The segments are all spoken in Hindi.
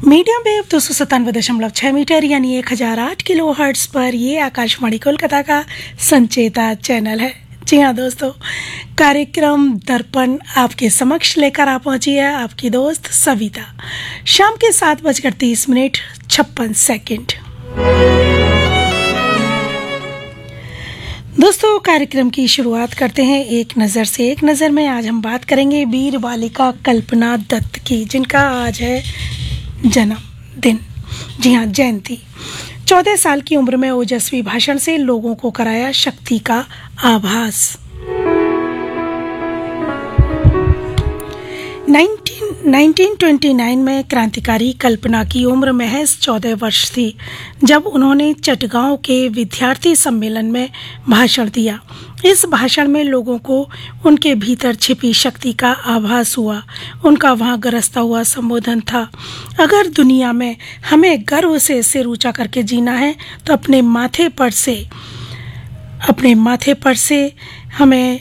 मीडियम वेव 297.6 मीटर यानी 1008 किलो हर्ट्ज पर ये आकाशवाणी कोलकाता का संचेता चैनल है। जी हाँ दोस्तों, कार्यक्रम दर्पण आपके समक्ष लेकर आ पहुंची है आपकी दोस्त सविता। शाम के 7:30 दोस्तों, कार्यक्रम की शुरुआत करते हैं एक नज़र से। एक नज़र में आज हम बात करेंगे वीर बालिका कल्पना दत्त की, जिनका आज है जन्मदिन। जी हाँ, जयंती। 14 साल की उम्र में ओजस्वी भाषण से लोगों को कराया शक्ति का आभास। 1929 में क्रांतिकारी कल्पना की उम्र महज 14 वर्ष थी जब उन्होंने चटगांव के विद्यार्थी सम्मेलन में भाषण दिया। इस भाषण में लोगों को उनके भीतर छिपी शक्ति का आभास हुआ। उनका वहां गरजता हुआ संबोधन था, अगर दुनिया में हमें गर्व से सिर ऊंचा करके जीना है तो अपने माथे पर से हमें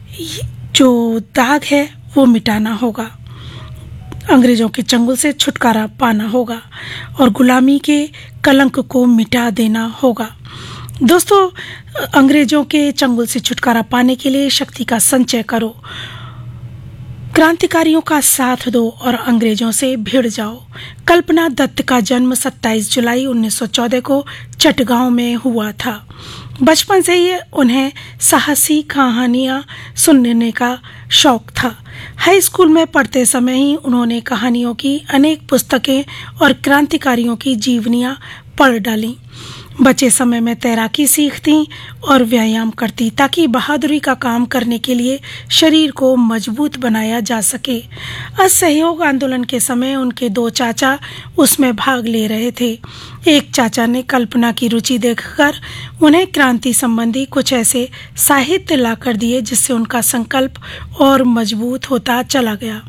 जो दाग है वो मिटाना होगा, अंग्रेजों के चंगुल से छुटकारा पाना होगा और गुलामी के कलंक को मिटा देना होगा। दोस्तों, अंग्रेजों के चंगुल से छुटकारा पाने के लिए शक्ति का संचय करो, क्रांतिकारियों का साथ दो और अंग्रेजों से भिड़ जाओ। कल्पना दत्त का जन्म 27 जुलाई 1914 को चटगांव में हुआ था। बचपन से ही उन्हें साहसी कहानियां सुनने का शौक था। हाई स्कूल में पढ़ते समय ही उन्होंने कहानियों की अनेक पुस्तकें और क्रांतिकारियों की जीवनियां पढ़ डाली। बचे समय में तैराकी सीखती और व्यायाम करती ताकि बहादुरी का काम करने के लिए शरीर को मजबूत बनाया जा सके। असहयोग आंदोलन के समय उनके 2 चाचा उसमें भाग ले रहे थे। एक चाचा ने कल्पना की रुचि देखकर उन्हें क्रांति संबंधी कुछ ऐसे साहित्य लाकर दिए जिससे उनका संकल्प और मजबूत होता चला गया।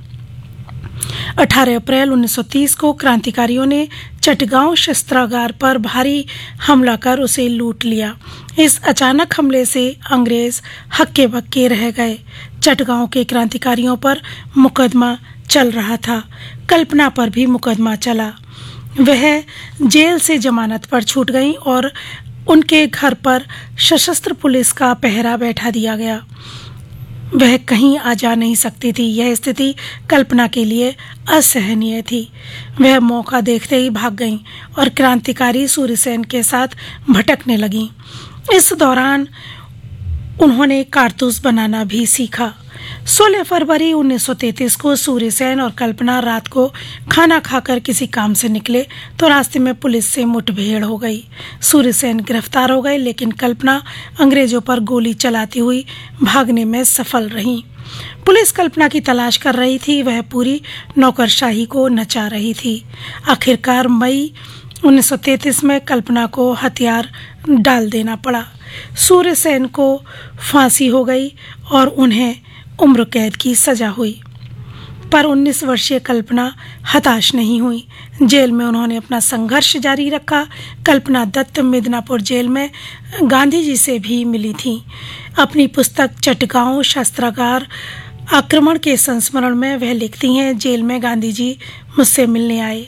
18 अप्रैल 1930 को क्रांतिकारियों ने चटगांव शस्त्रागार पर भारी हमला कर उसे लूट लिया। इस अचानक हमले से अंग्रेज हक्के बक्के रह गए। चटगांव के क्रांतिकारियों पर मुकदमा चल रहा था। कल्पना पर भी मुकदमा चला। वह जेल से जमानत पर छूट गई और उनके घर पर सशस्त्र पुलिस का पहरा बैठा दिया गया। वह कहीं आ जा नहीं सकती थी। यह स्थिति कल्पना के लिए असहनीय थी। वह मौका देखते ही भाग गईं और क्रांतिकारी सूर्यसेन के साथ भटकने लगीं। इस दौरान उन्होंने कारतूस बनाना भी सीखा। 16 फरवरी 1933 को सूर्यसेन और कल्पना रात को खाना खाकर किसी काम से निकले तो रास्ते में पुलिस से मुठभेड़ हो गई। सूर्यसेन गिरफ्तार हो गए, लेकिन कल्पना अंग्रेजों पर गोली चलाती हुई भागने में सफल रही। पुलिस कल्पना की तलाश कर रही थी। वह पूरी नौकरशाही को नचा रही थी। आखिरकार मई 1933 में कल्पना को हथियार डाल देना पड़ा। सूर्यसेन को फांसी हो गई और उन्हें उम्र कैद की सजा हुई। पर 19 वर्षीय कल्पना हताश नहीं हुई। जेल में उन्होंने अपना संघर्ष जारी रखा। कल्पना दत्त मिदनापुर जेल में गांधी जी से भी मिली थी। अपनी पुस्तक चटगांव शस्त्रागार आक्रमण के संस्मरण में वह लिखती हैं, जेल में गांधी जी मुझसे मिलने आए।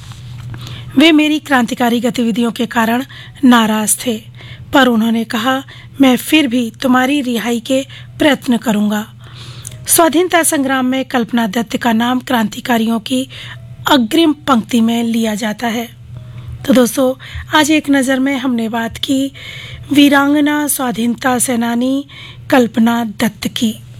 वे मेरी क्रांतिकारी गतिविधियों के कारण नाराज थे, पर उन्होंने कहा, मैं फिर भी तुम्हारी रिहाई के प्रयत्न करूंगा। स्वाधीनता संग्राम में कल्पना दत्त का नाम क्रांतिकारियों की अग्रिम पंक्ति में लिया जाता है। तो दोस्तों, आज एक नज़र में हमने बात की वीरांगना स्वाधीनता सेनानी कल्पना दत्त की।